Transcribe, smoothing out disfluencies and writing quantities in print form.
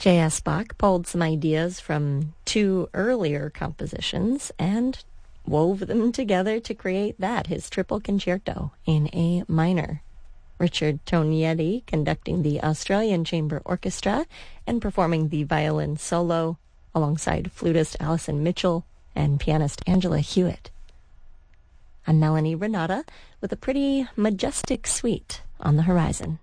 J.S. Bach pulled some ideas from two earlier compositions and wove them together to create his triple concerto in A minor. Richard Tognetti conducting the Australian Chamber Orchestra and performing the violin solo alongside flutist Alison Mitchell and pianist Angela Hewitt. I'm Melanie Renata with a pretty majestic suite on the horizon.